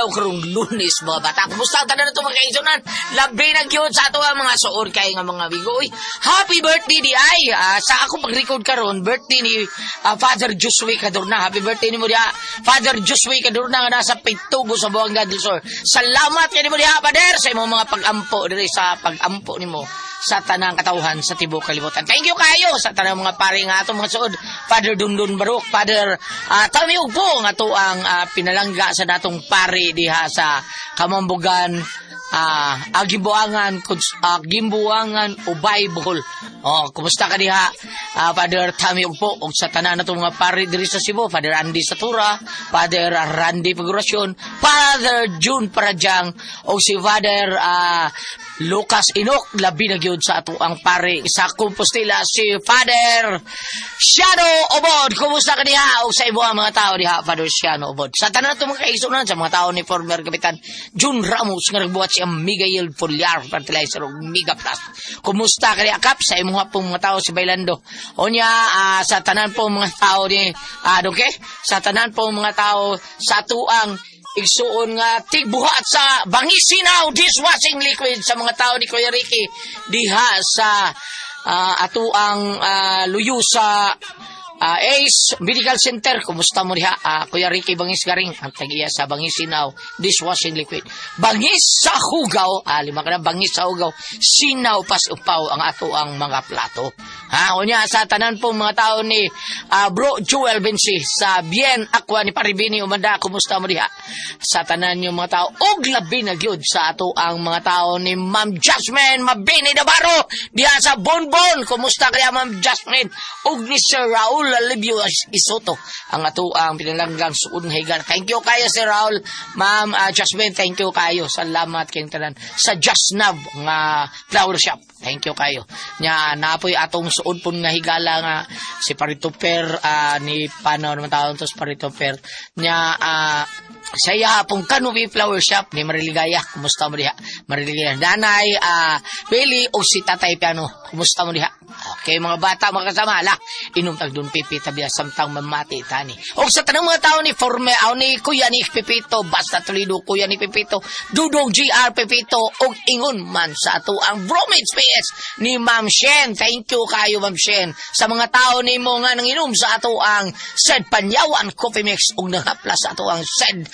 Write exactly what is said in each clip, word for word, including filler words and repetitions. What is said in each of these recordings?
adlaw karong Lunes mga bata. Kumusta ang tanan nato mga kaigsunan? Labi na gyud sa ato ang mga suod kay nga mga amigo. Uy, happy birthday di ay. Uh, sa ako pag-record karon, birthday ni uh, Father Josué Cadorna. Happy birthday ni mo diha. Father Josué Cadorna nga nasa Pitubo sa Buanga del Sur. Salamat kay nimo diha, Father, sa imong mga pag-ampo diri sa pag-ampo nimo sa tanang katawhan sa tibok kalibutan. Thank you kayo sa tanang mga pari nga atong mga suod. Father Dundun Baruk, Father uh, Tami Ugpo nga to ang uh, pinalangga sa datong pari diha sa Kamambugan, uh, Agimbuangan, uh, Gimbuangan o Bible. Oh, kumusta ka diha? Uh, Father Tami Ugpo ug sa tanan natong mga pari diri sa Cebu, Father Andy Satura, Father Randy Pagurasyon, Father June Parajang o si Father uh, Lucas Inok, labi na gyud sa ato ang pare sa Compostela si Father Shadow Obod. Kumusta ka diha o sa ibo ang mga tao diha, Father Shadow Obod? Sa tanan nato mga kaigsunan, sa mga tao ni former Kapitan June Ramos nga nagbuhat si Miguel Foliar fertilizer og Mega Plus. Kumusta ka diha kap sa imong hapong mga tao si Bailando? Onya uh, sa tanan po mga tao ni uh, okay? Sa tanan po mga tao sa tuang igsuon nga tigbuhat sa Bangisinaw dishwashing liquid sa mga tao ni Kuya Ricky diha sa uh, ato ang uh, luyo sa uh, Ace Medical Center. Kumusta mo diha, uh, Kuya Ricky Bangis Garing ang tagiya sa Bangisinaw dishwashing liquid. Bangis sa hugaw, ah, lima ka na, bangis sa hugaw, sinaw pas upaw ang ato ang mga plato. Ha, unya sa tanan po mga tao ni uh, Bro Joel Bensi sa Bien Aqua ni Paribini Umanda, kumusta mo diha? Sa tanan yung mga tao og labi na gyud sa ato ang mga tao ni Ma'am Jasmine Mabini Navarro diha sa Bonbon. Kumusta kaya Ma'am Jasmine? Og ni Sir Raul Alibio Isoto ang ato ang pinalanggang suod nga higan. Thank you kayo Sir Raul, Ma'am uh, Jasmine, thank you kayo. Salamat kayong tanan sa Jasnab nga flower shop. Thank you kayo. Nya naapoy atong suod pun nga higala nga si Parito Per uh, ni Panaw naman taon to si Parito Per nya uh, saya pong Kanubi Flower Shop ni Mariligaya. Kumusta mo diha? Mariligaya nanay uh, Beli o si Tatay Piano. Kumusta mo diha? Okay mga bata mga kasama ala inom tag dun pipi tabiya samtang mamati tani. O sa tanang mga tao ni Forme aw ni Kuya ni Pipito basta Toledo, Kuya ni Pipito, Dudong G R Pipito og ingon man sa ato ang Bromage P S ni Ma'am Shen. Thank you kayo Ma'am Shen sa mga tao ni mo nga nanginom sa ato ang Sed Panyawan Coffee Mix ug nangapla sa ato ang Sed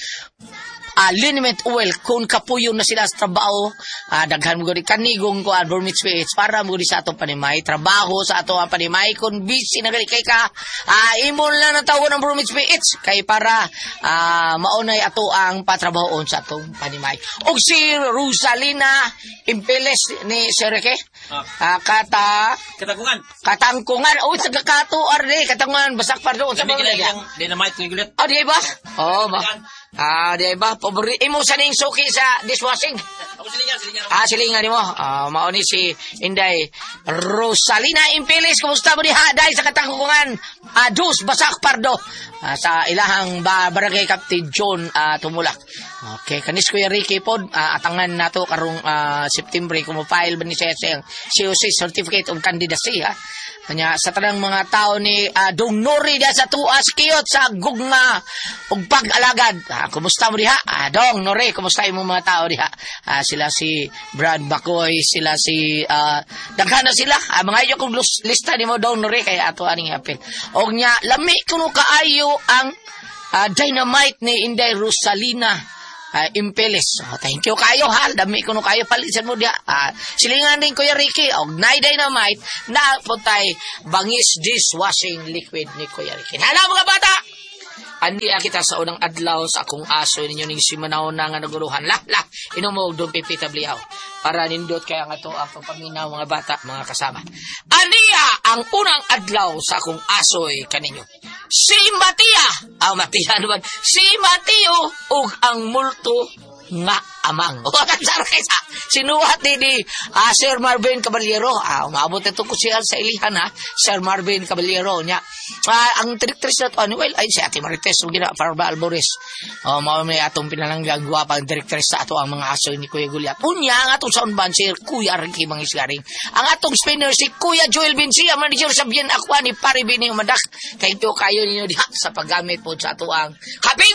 Uh, liniment oil kung kapuyo na sila sa trabaho, uh, daghan mo gani kanigong ko ang Bromage P H para mo gani sa atong panimay trabaho sa ato ang panimay kung busy na gali kay ka uh, imon lang ang tawag ng Bromage P H kay para uh, maunay ato ang patrabahoon sa atong panimay. Og si Rosalina Impeles ni Sereke uh, kata katangkungan katangkungan o sa kato arde katangkungan basak pardo sa mga yang dynamite ni gulit. Oh di ba? Oh ba. Ah, di ba? Paborito imo sa ning suki sa dishwashing. Ako silingan, silingan. Ah, silingan mo. Ah, mao ni si Inday Rosalina Impeles. Kumusta mo diha dai sa katangkungan? Ah, dus basak pardo. Ah, sa ilahang ba barangay Captain John ah, Tumulak. Okay, kanis Kuya Ricky pod ah, atangan nato karong ah, September kung mo-file ba ni siya sa C O C Certificate of Candidacy ha. Kanya sa tanang mga tao ni uh, Dong Nori diha sa tuas kiyot sa gugma ug pag-alagad. Ah, kumusta mo diha? Ah, Dong Nori, kumusta imong mga tao diha? Ah, sila si Brad Bacoy, sila si uh, daghan na sila. Ah, mga iyo kung lista nimo Dong Nori kay ato aning apil. Og nya lami kuno kaayo ang uh, dynamite ni Inday Rosalina Uh, Impeles. Oh, thank you kayo ha. Dami ko no kayo palisan mo dia. Uh, silingan din Kuya Ricky. Og nay dynamite na putay bangis dishwashing liquid ni Kuya Ricky. Hala mga bata. Andi kita sa unang adlaw sa akong aso ninyo ning simanaw na nga naguluhan. La la inom mo dong pipitabliaw para nindot kaya nga to ang pagpaminaw mga bata mga kasama. Andi ang unang adlaw sa akong asoy kaninyo. Si Matia, ah, Matia naman, si Mateo, ug ang multo nga amang. O, kansara kaysa, sinuhat ni ni uh, Sir Marvin Caballero. Ah, umabot ito ko siya sa ilihan ha, Sir Marvin Caballero niya. Uh, ang directress na ito, ano, well, ay si Ate Marites, o gina, Farba Albores. O, uh, may atong pinalanggang guwapang directress sa ato ang mga aso ni Kuya Guliat. Unya, ang atong soundband si Kuya Ricky Mangisgaring. Ang atong spinner si Kuya Joel Binsi, ang manager sa Bien Aqua ni Paribini Umadak. Kaya ito kayo ninyo diha sa paggamit po sa ato ang kaping batabang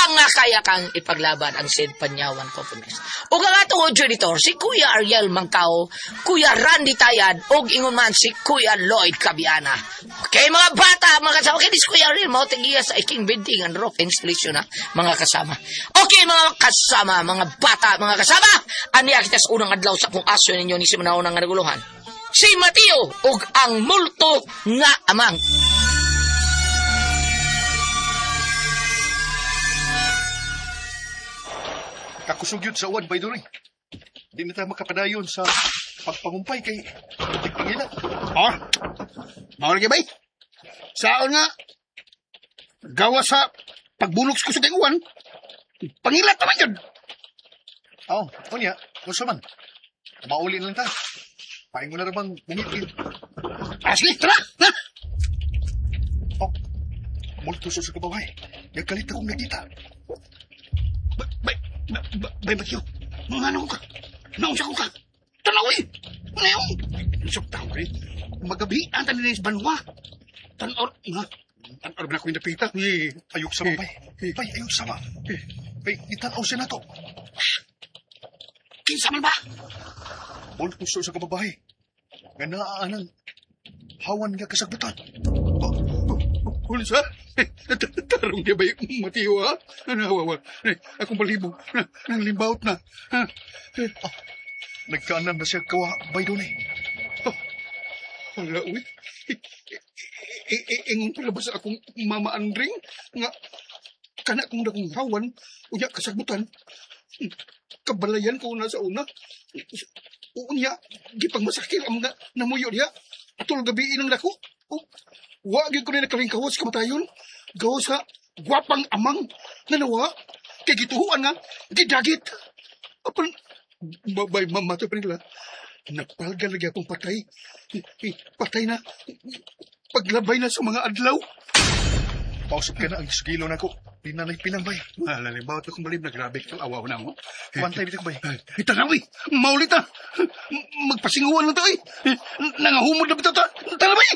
nga kaya kang ipaglaban ang Sid Panyawan Compromise. O nga nga tungod editor, si Kuya Ariel Mangkao, Kuya Randy Tayad, o ingon man si Kuya Lloyd Cabiana. Okay, mga bata, mga kasama, kaya si Kuya Ariel, mga tagiya sa iking building and roof installation na, mga kasama. Okay, mga kasama, mga bata, mga kasama, aniya kita sa unang adlaw sa kung aso ninyo ni si Manahon nga naguluhan. Si Mateo, ug ang multo nga amang. Kakusugyod sa uwan, by the way. Di na tayo makapadayon sa pagpangumpay kay Tik Pangila. Oh, mawala ba? Saan nga, gawa sa pagbulok ko sa tinguan, pangilat naman yun. Oo, oh, o niya, kung man. Mauli na lang ta. Paing mo na rabang bumitin. Ah, sige, tara! Ha? Oh, multo sa kabaway. Nagkalit akong nakita. Bay, bay, bay, bay, Matthew, mga ano ka? Naunsa ko ka? Tanaw eh! Ngayon! Isok tao ka eh. Magabi, ang tanin sa banwa. Tanor, nga. Tanor na ko yung napita. Eh, Ayok sama, bay. Bay, ayok sama. Bay, itanaw siya na to. kinsa man ba? Multo sa kababay. Nga naaanan. Hawan nga kasagbutan. Ulsa? Tarong niya ba yung Mateo, ha? Nawawa. Akong balibo. Nang limbawt na. Oh, nagkaanan na siya kawa, bay doon eh. Wala, uy. Ingon pala ba sa akong mama Andring? Nga, kana kong dakong hawan, unya kasagbutan. Kabalayan ko na sa una. Unya, gipang masakil ang mga namuyo niya. Atul gabi inang dako. Wagin ko na nakalingkawas kamatayon. Gawa sa gwapang amang nanawa. Kay gituhuan nga, gidagit. Apal, babay mamata pa nila. Napalga lagi akong patay. Patay na. Paglabay na sa mga adlaw. Pausap ka na ang skilo na ko. Pinanay pinambay. Malalimbawat akong balib na grabe kang awaw na mo. Pantay dito bay. Tanawi, maulit na. Magpasinguan lang tayo eh. Nangahumod na bitaw ta. Tanaway!